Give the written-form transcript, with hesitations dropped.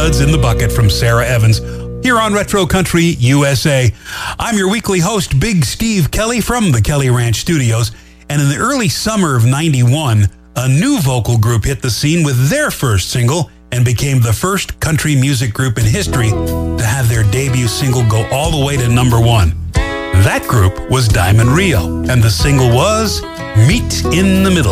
Suds in the Bucket from Sarah Evans here on Retro Country USA. I'm your weekly host, Big Steve Kelly from the Kelly Ranch Studios. And in the early summer of 91, a new vocal group hit the scene with their first single and became the first country music group in history to have their debut single go all the way to number one. That group was Diamond Rio, and the single was Meet in the Middle.